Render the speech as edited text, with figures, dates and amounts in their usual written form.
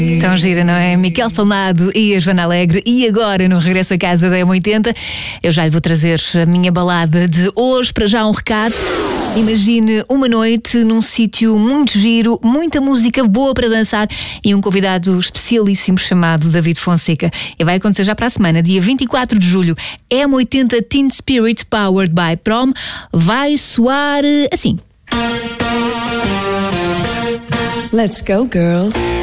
Tão gira, não é? Miquel Solnado e a Joana Alegre. E agora, no Regresso a Casa da M80, eu já lhe vou trazer a minha balada de hoje. Para já um recado. Imagine uma noite num sítio muito giro, muita música boa para dançar e um convidado especialíssimo chamado David Fonseca. E vai acontecer já para a semana, dia 24 de julho. M80 Teen Spirit Powered by Prom. Vai soar assim. Let's go, girls.